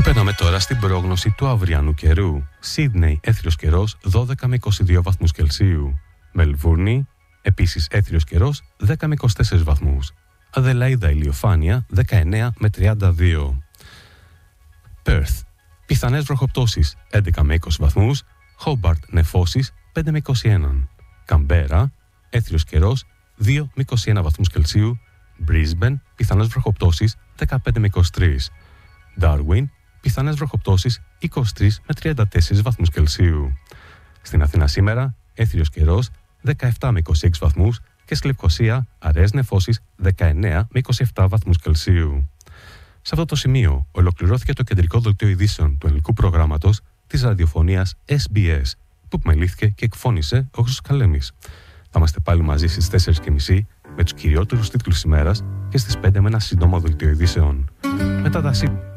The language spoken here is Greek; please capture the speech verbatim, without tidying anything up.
περνάμε τώρα στην πρόγνωση του αυριανού καιρού. Σίδνεϊ, έθριος καιρός δώδεκα με είκοσι δύο βαθμούς Κελσίου. Μελβούρνη, επίσης έθριος καιρός δέκα με είκοσι τέσσερις βαθμούς. Αδελαΐδα, ηλιοφάνεια δεκαεννέα με τριάντα δύο. Πέρθ, πιθανές βροχοπτώσεις έντεκα με είκοσι βαθμούς. Χόμπαρτ, νεφώσεις πέντε με είκοσι ένα. Καμπέρα, έθριος καιρός δύο με είκοσι ένα βαθμούς Κελσίου. Μπρίσμπεν, πιθανές βροχοπτώσεις δεκαπέντε με είκοσι τρία. Ντάρουιν, πιθανές βροχοπτώσεις είκοσι τρία με τριάντα τέσσερα βαθμούς Κελσίου. Στην Αθήνα σήμερα, έθριος καιρός δεκαεπτά με είκοσι έξι βαθμούς και στη Λευκοσία, αραιές νεφώσεις δεκαεννέα με είκοσι επτά βαθμούς Κελσίου. Σε αυτό το σημείο ολοκληρώθηκε το κεντρικό δελτίο ειδήσεων του ελληνικού προγράμματος της ραδιοφωνίας ες μπι ες, που επιμελήθηκε και εκφώνησε ο Χρήστος Καλέμης. Θα είμαστε πάλι μαζί στις τέσσερις και μισή με τους κυριότερους τίτλους ημέρας και στις πέντε με ένα σύντομο δελτίο ειδήσεων. Μετά τα